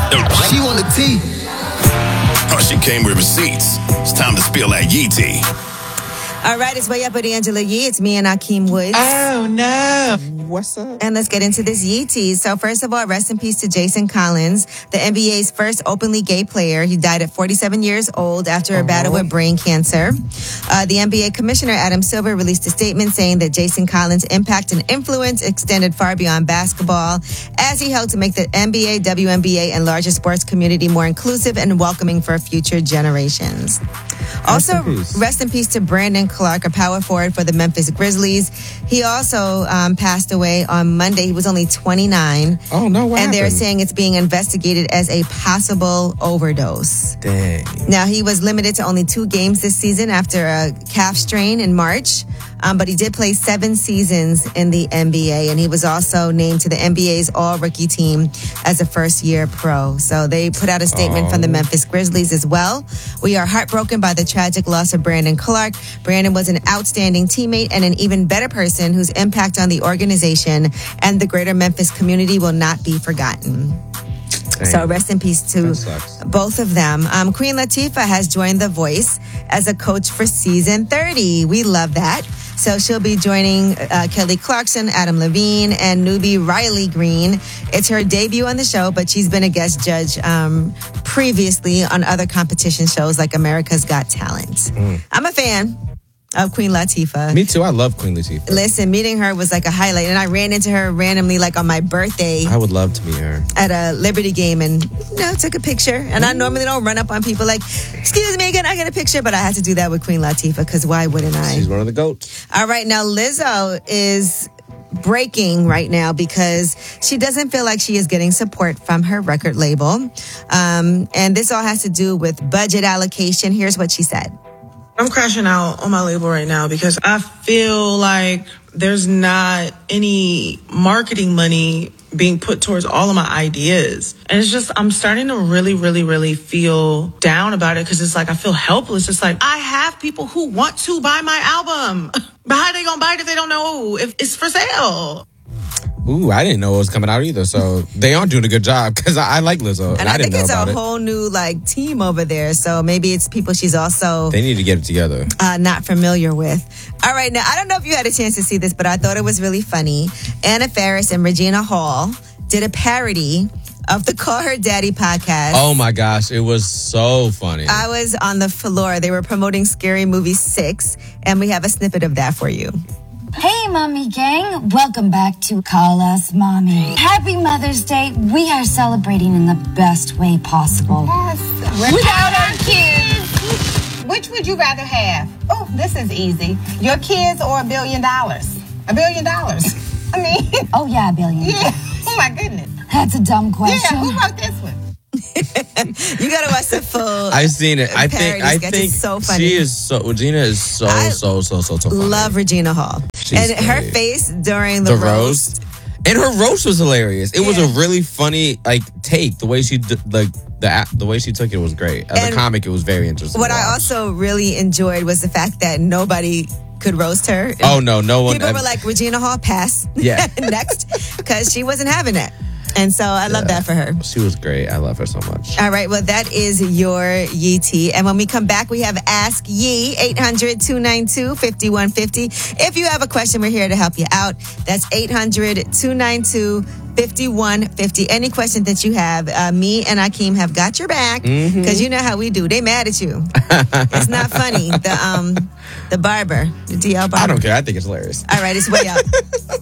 She want the tea. Oh, she came with receipts. It's time to spill that Yee tea. All right, it's Way Up with Angela Yee. It's me and Akeem Woods. Oh, no. What's up? And let's get into this Yee tea. So first of all, rest in peace to Jason Collins, the NBA's first openly gay player. He died at 47 years old after a battle with brain cancer. The NBA commissioner, Adam Silver, released a statement saying that Jason Collins' impact and influence extended far beyond basketball as he helped to make the NBA, WNBA, and larger sports community more inclusive and welcoming for future generations. Also, rest in peace to Brandon Clark, a power forward for the Memphis Grizzlies. He also passed away on Monday. He was only 29. Oh, no, what And they're happened? saying it's being investigated as a possible overdose. Dang. Now, he was limited to only 2 games this season after a calf strain in March. But he did play 7 seasons in the NBA, and he was also named to the NBA's all-rookie team as a first-year pro. So they put out a statement from the Memphis Grizzlies as well. We are heartbroken by the tragic loss of Brandon Clark. Brandon was an outstanding teammate and an even better person whose impact on the organization and the greater Memphis community will not be forgotten. So rest in peace to both of them. Queen Latifah has joined The Voice as a coach for season 30. We love that. So she'll be joining Kelly Clarkson, Adam Levine, and newbie Riley Green. It's her debut on the show, but she's been a guest judge previously on other competition shows like America's Got Talent. I'm a fan of Queen Latifah. Me too. I love Queen Latifah. Listen, meeting her was like a highlight, and I ran into her randomly like on my birthday I would love to meet her. at a Liberty game and, took a picture. And I normally don't run up on people like, excuse me, can I get a picture? But I had to do that with Queen Latifah because why wouldn't I? She's one of the GOATs. All right, now Lizzo is breaking right now because she doesn't feel like she is getting support from her record label. And this all has to do with budget allocation. Here's what she said. I'm crashing out on my label right now because I feel like there's not any marketing money being put towards all of my ideas. And it's just, I'm starting to really, really, really feel down about it because it's like I feel helpless. It's like I have people who want to buy my album, but how they gonna buy it if they don't know if it's for sale? Ooh, I didn't know it was coming out either. So they are doing a good job because I like Lizzo. And I didn't think know it's about a it. whole new team over there. So maybe it's people she's also They need to get it together. not familiar with. All right, now I don't know if you had a chance to see this, but I thought it was really funny. Anna Faris and Regina Hall did a parody of the Call Her Daddy podcast. Oh my gosh, it was so funny. I was on the floor. They were promoting Scary Movie 6, and we have a snippet of that for you. Hey, Mommy Gang. Welcome back to Call Us Mommy. Happy Mother's Day. We are celebrating in the best way possible. Without our kids. Which would you rather have? Oh, this is easy. Your kids or $1 billion? $1 billion. I mean, Oh, yeah, $1 billion. yeah. Oh, my goodness. That's a dumb question. Yeah, who wrote this one? You gotta watch the full. I've seen it. I parody think sketch. It's so funny. she is so. Regina is so funny. Love Regina Hall. She's and her great. face during the roast. And her roast was hilarious. It was a really funny take. The way she the way she took it was great. As And a comic, it was very interesting. What to I watch. also really enjoyed was the fact that nobody could roast her. Oh no one. People were like, Regina Hall, pass. Yeah. Next, because she wasn't having it. And so I love that for her. She was great. I love her so much. All right, well, that is your Yee tea. And when we come back, we have Ask Yee, 800-292-5150. If you have a question, we're here to help you out. That's 800-292-5150. Any question that you have, me and Akeem have got your back because you know how we do. They mad at you. It's not funny. The barber, the DL barber. I don't care. I think it's hilarious. All right, it's Way Up.